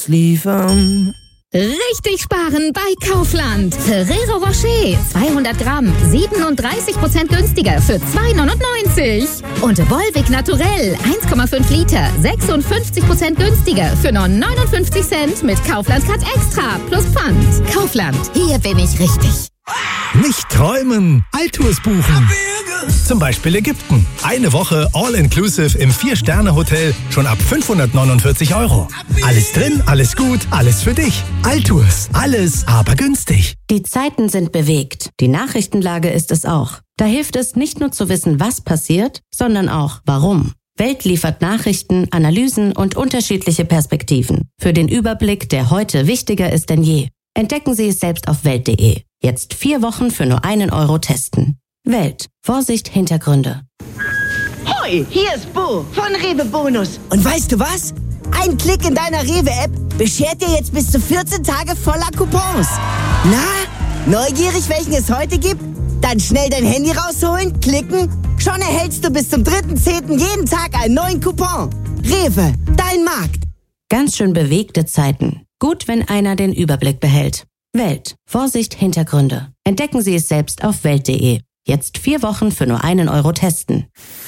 liefern. Richtig sparen bei Kaufland. Ferrero Rocher 200 Gramm 37% günstiger für 2,99. Und Volvic Naturell 1,5 Liter 56% günstiger für nur 59 Cent mit Kaufland Card Extra plus Pfand. Kaufland, hier bin ich richtig. Nicht träumen, Altours buchen. Zum Beispiel Ägypten. Eine Woche All-Inclusive im 4-Sterne-Hotel schon ab 549 €. Alles drin, alles gut, alles für dich. Altours, alles aber günstig. Die Zeiten sind bewegt. Die Nachrichtenlage ist es auch. Da hilft es nicht nur zu wissen, was passiert, sondern auch warum. Welt liefert Nachrichten, Analysen und unterschiedliche Perspektiven. Für den Überblick, der heute wichtiger ist denn je. Entdecken Sie es selbst auf Welt.de. Jetzt 4 Wochen für nur 1 € testen. Welt. Vorsicht, Hintergründe. Hoi, hier ist Bo von Rewe Bonus. Und weißt du was? Ein Klick in deiner Rewe-App beschert dir jetzt bis zu 14 Tage voller Coupons. Na, neugierig, welchen es heute gibt? Dann schnell dein Handy rausholen, klicken. Schon erhältst du bis zum 3.10. jeden Tag einen neuen Coupon. Rewe, dein Markt. Ganz schön bewegte Zeiten. Gut, wenn einer den Überblick behält. Welt. Vorsicht, Hintergründe. Entdecken Sie es selbst auf Welt.de. Jetzt 4 Wochen für nur 1 € testen.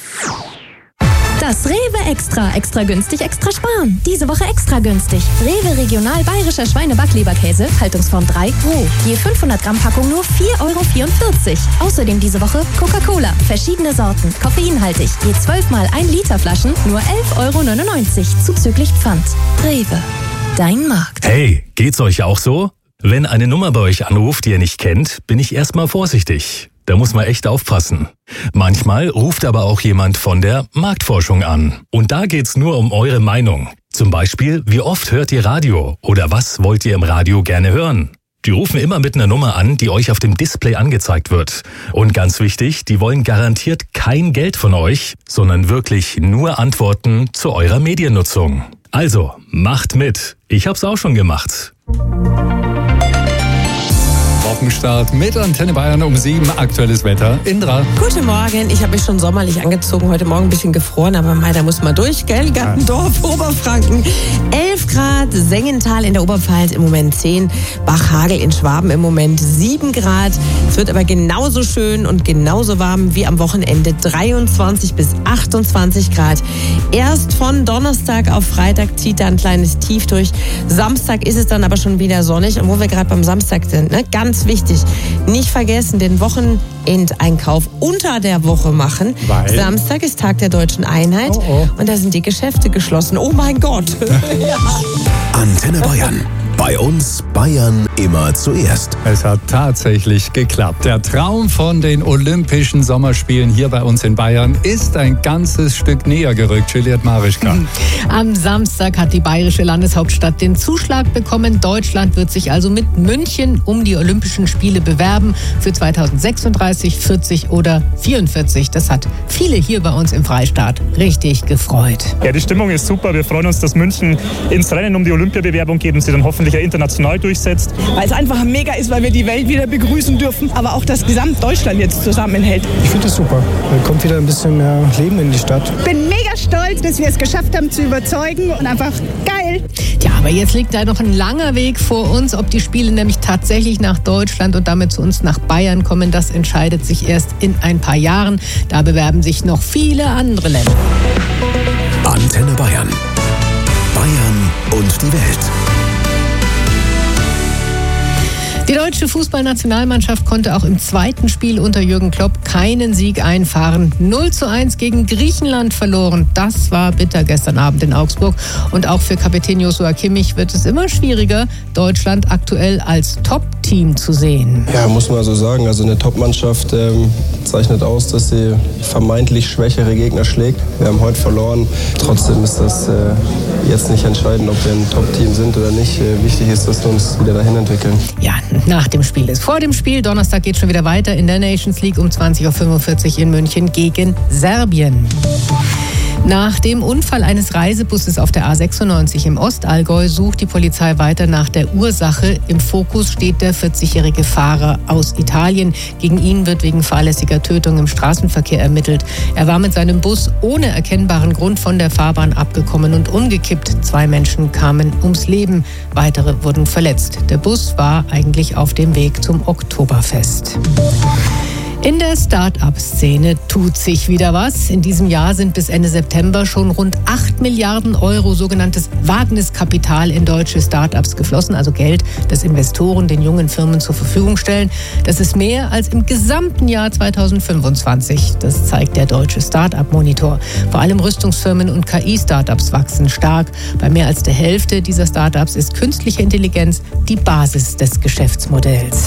Das Rewe Extra günstig, extra sparen. Diese Woche extra günstig. Rewe Regional Bayerischer Schweine-Backleberkäse, Haltungsform 3, roh. Je 500 Gramm Packung nur 4,44 €. Außerdem diese Woche Coca-Cola, verschiedene Sorten, koffeinhaltig. Je 12 mal 1 Liter Flaschen nur 11,99 € zuzüglich Pfand. Rewe, dein Markt. Hey, geht's euch auch so? Wenn eine Nummer bei euch anruft, die ihr nicht kennt, bin ich erstmal vorsichtig. Da muss man echt aufpassen. Manchmal ruft aber auch jemand von der Marktforschung an. Und da geht's nur um eure Meinung. Zum Beispiel, wie oft hört ihr Radio? Oder was wollt ihr im Radio gerne hören? Die rufen immer mit einer Nummer an, die euch auf dem Display angezeigt wird. Und ganz wichtig, die wollen garantiert kein Geld von euch, sondern wirklich nur Antworten zu eurer Mediennutzung. Also, macht mit. Ich hab's auch schon gemacht. Wochenstart mit Antenne Bayern um 7. Aktuelles Wetter. Indra. Guten Morgen. Ich habe mich schon sommerlich angezogen. Heute Morgen ein bisschen gefroren, aber da muss man durch, gell? Gattendorf, Oberfranken. 11 Grad, Sengenthal in der Oberpfalz im Moment 10, Bachhagel in Schwaben im Moment 7 Grad. Es wird aber genauso schön und genauso warm wie am Wochenende 23 bis 28 Grad. Erst von Donnerstag auf Freitag zieht da ein kleines Tief durch. Samstag ist es dann aber schon wieder sonnig. Und wo wir gerade beim Samstag sind, ne? Ganz wichtig, nicht vergessen, den Wochenendeinkauf unter der Woche machen. Weil? Samstag ist Tag der Deutschen Einheit und da sind die Geschäfte geschlossen. Oh mein Gott. Ja. Antenne Bayern. Bei uns Bayern immer zuerst. Es hat tatsächlich geklappt. Der Traum von den Olympischen Sommerspielen hier bei uns in Bayern ist ein ganzes Stück näher gerückt. Juliette Marischka. Am Samstag hat die bayerische Landeshauptstadt den Zuschlag bekommen. Deutschland wird sich also mit München um die Olympischen Spiele bewerben für 2036, 40 oder 44. Das hat viele hier bei uns im Freistaat richtig gefreut. Ja, die Stimmung ist super. Wir freuen uns, dass München ins Rennen um die Olympiabewerbung geht und sie dann hoffentlich international durchsetzt. Weil es einfach mega ist, weil wir die Welt wieder begrüßen dürfen, aber auch das Gesamtdeutschland jetzt zusammenhält. Ich finde das super. Da kommt wieder ein bisschen mehr Leben in die Stadt. Ich bin mega stolz, dass wir es geschafft haben zu überzeugen und einfach geil. Ja, aber jetzt liegt da noch ein langer Weg vor uns. Ob die Spiele nämlich tatsächlich nach Deutschland und damit zu uns nach Bayern kommen, das entscheidet sich erst in ein paar Jahren. Da bewerben sich noch viele andere Länder. Antenne Bayern. Bayern und die Welt. Die deutsche Fußballnationalmannschaft konnte auch im zweiten Spiel unter Jürgen Klopp keinen Sieg einfahren. 0:1 gegen Griechenland verloren. Das war bitter gestern Abend in Augsburg. Und auch für Kapitän Joshua Kimmich wird es immer schwieriger, Deutschland aktuell als Top-Team zu sehen. Ja, muss man so sagen. Also eine Top-Mannschaft zeichnet aus, dass sie vermeintlich schwächere Gegner schlägt. Wir haben heute verloren. Trotzdem ist das jetzt nicht entscheidend, ob wir ein Top-Team sind oder nicht. Wichtig ist, dass wir uns wieder dahin entwickeln. Ja, nach dem Spiel ist vor dem Spiel. Donnerstag geht schon wieder weiter in der Nations League um 20:45 Uhr in München gegen Serbien. Nach dem Unfall eines Reisebusses auf der A96 im Ostallgäu sucht die Polizei weiter nach der Ursache. Im Fokus steht der 40-jährige Fahrer aus Italien. Gegen ihn wird wegen fahrlässiger Tötung im Straßenverkehr ermittelt. Er war mit seinem Bus ohne erkennbaren Grund von der Fahrbahn abgekommen und umgekippt. 2 Menschen kamen ums Leben, weitere wurden verletzt. Der Bus war eigentlich auf dem Weg zum Oktoberfest. In der Start-up-Szene tut sich wieder was. In diesem Jahr sind bis Ende September schon rund 8 Milliarden Euro sogenanntes Wagniskapital in deutsche Start-ups geflossen, also Geld, das Investoren den jungen Firmen zur Verfügung stellen. Das ist mehr als im gesamten Jahr 2025. Das zeigt der deutsche Start-up-Monitor. Vor allem Rüstungsfirmen und KI-Startups wachsen stark. Bei mehr als der Hälfte dieser Startups ist künstliche Intelligenz die Basis des Geschäftsmodells.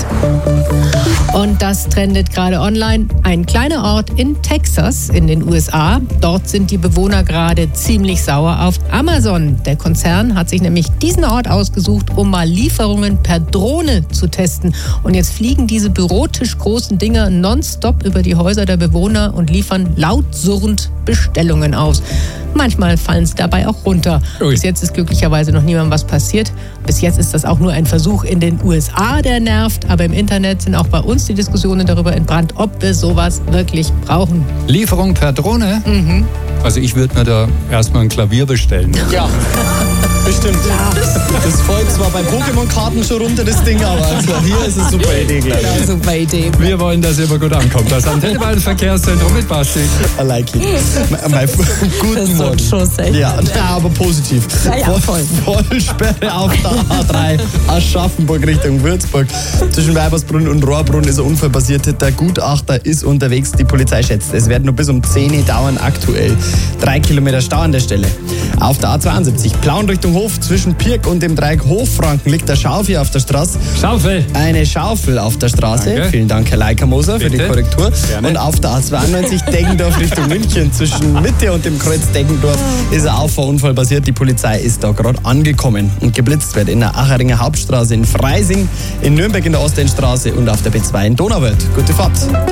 Und das trendet gerade online. Ein kleiner Ort in Texas in den USA. Dort sind die Bewohner gerade ziemlich sauer auf Amazon. Der Konzern hat sich nämlich diesen Ort ausgesucht, um mal Lieferungen per Drohne zu testen. Und jetzt fliegen diese bürotischgroßen Dinger nonstop über die Häuser der Bewohner und liefern laut surrend Bestellungen aus. Manchmal fallen sie dabei auch runter. Bis jetzt ist glücklicherweise noch niemandem was passiert. Bis jetzt ist das auch nur ein Versuch in den USA, der nervt. Aber im Internet sind auch bei uns die Diskussionen darüber entbrannt, ob wir sowas wirklich brauchen. Lieferung per Drohne? Mhm. Also ich würde mir da erstmal ein Klavier bestellen. Ja. Bestimmt. Das folgt zwar bei Pokémon-Karten schon runter, das Ding, aber als Klavier ist es eine super Idee, glaube ich. Ja, super Idee. Wir wollen, dass immer gut ankommt. Das Antenne Bayern Verkehrszentrum mit Basti. I like it. Guten Morgen. Schuss, ja, aber positiv. Ja, voll. Vollsperre auf der A3 Aschaffenburg Richtung Würzburg. Zwischen Weibersbrunn und Rohrbrunn ist ein Unfall passiert. Der Gutachter ist unterwegs. Die Polizei schätzt, es wird nur bis um 10 Uhr dauern aktuell. 3 Kilometer Stau an der Stelle. Auf der A72 Plauen Richtung Hof zwischen Pirk und dem Dreieck Hochfranken liegt der Schaufel auf der Straße. Schaufel? Eine Schaufel auf der Straße. Danke. Vielen Dank, Herr Leikamoser, für die Korrektur. Gerne. Und auf der A92 Deggendorf Richtung München zwischen Mitte und dem Kreuz Deggendorf ist ein Auffahrunfall passiert. Die Polizei ist da gerade angekommen. Und geblitzt wird in der Acheringer Hauptstraße in Freising, in Nürnberg in der Ostendstraße und auf der B2 in Donauwörth. Gute Fahrt.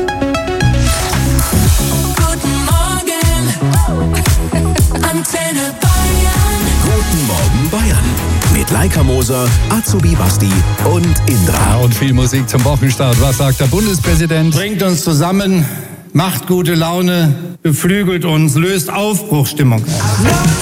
Guten Morgen Bayern. Mit Laika Moser, Azubi Basti und Indra. Ja, und viel Musik zum Wochenstart. Was sagt der Bundespräsident? Bringt uns zusammen, macht gute Laune, beflügelt uns, löst Aufbruchsstimmung aus.